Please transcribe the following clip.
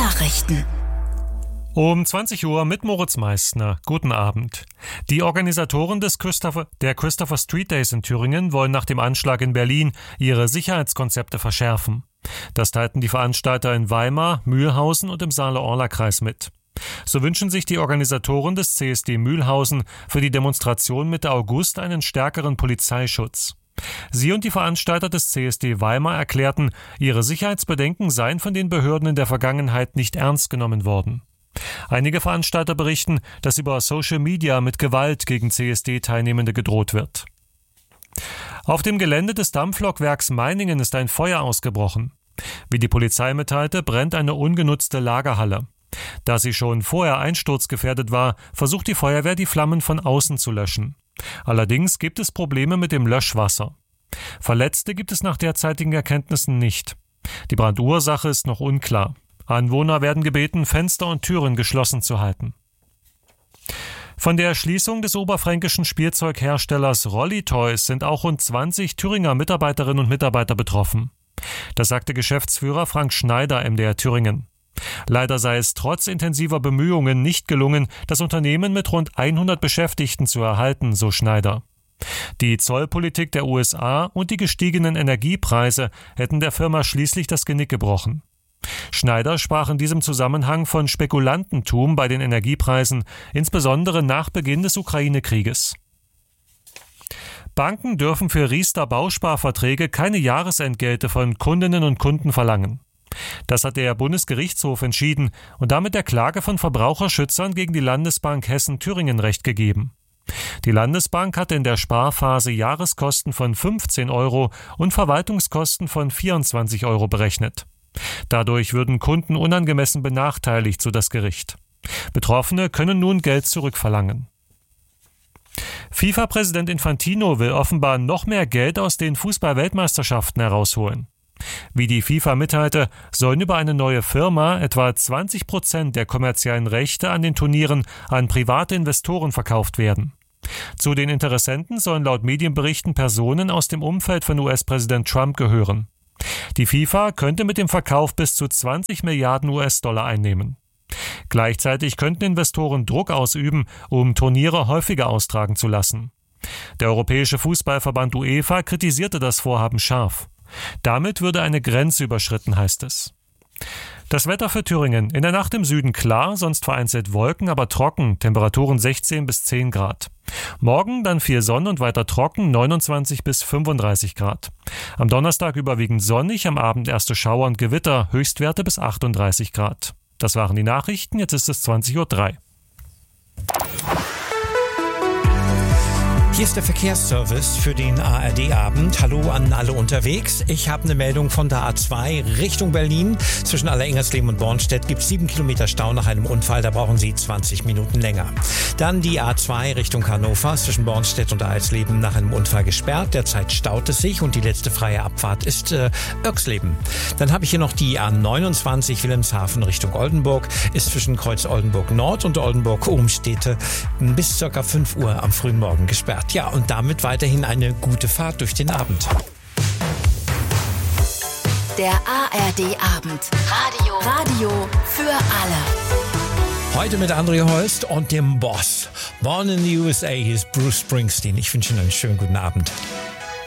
Nachrichten. Um 20 Uhr mit Moritz Meissner. Guten Abend. Die Organisatoren der Christopher Street Days in Thüringen wollen nach dem Anschlag in Berlin ihre Sicherheitskonzepte verschärfen. Das teilten die Veranstalter in Weimar, Mühlhausen und im Saale-Orla-Kreis mit. So wünschen sich die Organisatoren des CSD Mühlhausen für die Demonstration Mitte August einen stärkeren Polizeischutz. Sie und die Veranstalter des CSD Weimar erklärten, ihre Sicherheitsbedenken seien von den Behörden in der Vergangenheit nicht ernst genommen worden. Einige Veranstalter berichten, dass über Social Media mit Gewalt gegen CSD-Teilnehmende gedroht wird. Auf dem Gelände des Dampflokwerks Meiningen ist ein Feuer ausgebrochen. Wie die Polizei mitteilte, brennt eine ungenutzte Lagerhalle. Da sie schon vorher einsturzgefährdet war, versucht die Feuerwehr, die Flammen von außen zu löschen. Allerdings gibt es Probleme mit dem Löschwasser. Verletzte gibt es nach derzeitigen Erkenntnissen nicht. Die Brandursache ist noch unklar. Anwohner werden gebeten, Fenster und Türen geschlossen zu halten. Von der Schließung des oberfränkischen Spielzeugherstellers Rolli Toys sind auch rund 20 Thüringer Mitarbeiterinnen und Mitarbeiter betroffen. Das sagte Geschäftsführer Frank Schneider MDR Thüringen. Leider sei es trotz intensiver Bemühungen nicht gelungen, das Unternehmen mit rund 100 Beschäftigten zu erhalten, so Schneider. Die Zollpolitik der USA und die gestiegenen Energiepreise hätten der Firma schließlich das Genick gebrochen. Schneider sprach in diesem Zusammenhang von Spekulantentum bei den Energiepreisen, insbesondere nach Beginn des Ukraine-Krieges. Banken dürfen für Riester-Bausparverträge keine Jahresentgelte von Kundinnen und Kunden verlangen. Das hat der Bundesgerichtshof entschieden und damit der Klage von Verbraucherschützern gegen die Landesbank Hessen-Thüringen Recht gegeben. Die Landesbank hatte in der Sparphase Jahreskosten von 15 € und Verwaltungskosten von 24 € berechnet. Dadurch würden Kunden unangemessen benachteiligt, so das Gericht. Betroffene können nun Geld zurückverlangen. FIFA-Präsident Infantino will offenbar noch mehr Geld aus den Fußball-Weltmeisterschaften herausholen. Wie die FIFA mitteilte, sollen über eine neue Firma etwa 20% der kommerziellen Rechte an den Turnieren an private Investoren verkauft werden. Zu den Interessenten sollen laut Medienberichten Personen aus dem Umfeld von US-Präsident Trump gehören. Die FIFA könnte mit dem Verkauf bis zu 20 Milliarden US-Dollar einnehmen. Gleichzeitig könnten Investoren Druck ausüben, um Turniere häufiger austragen zu lassen. Der Europäische Fußballverband UEFA kritisierte das Vorhaben scharf. Damit würde eine Grenze überschritten, heißt es. Das Wetter für Thüringen. In der Nacht im Süden klar, sonst vereinzelt Wolken, aber trocken. Temperaturen 16 bis 10 Grad. Morgen dann viel Sonne und weiter trocken, 29 bis 35 Grad. Am Donnerstag überwiegend sonnig, am Abend erste Schauer und Gewitter, Höchstwerte bis 38 Grad. Das waren die Nachrichten, jetzt ist es 20:03 Uhr. Hier ist der Verkehrsservice für den ARD-Abend. Hallo an alle unterwegs. Ich habe eine Meldung von der A2 Richtung Berlin. Zwischen Allerengersleben und Bornstedt gibt es 7 Kilometer Stau nach einem Unfall. Da brauchen Sie 20 Minuten länger. Dann die A2 Richtung Hannover. Zwischen Bornstedt und Eisleben nach einem Unfall gesperrt. Derzeit staut es sich und die letzte freie Abfahrt ist Oerxleben. Dann habe ich hier noch die A29 Wilhelmshaven Richtung Oldenburg. Ist zwischen Kreuz Oldenburg Nord und Oldenburg Obenstede bis ca. 5 Uhr am frühen Morgen gesperrt. Ja, und damit weiterhin eine gute Fahrt durch den Abend. Der ARD-Abend. Radio für alle. Heute mit André Holst und dem Boss. Born in the USA, hier ist Bruce Springsteen. Ich wünsche Ihnen einen schönen guten Abend.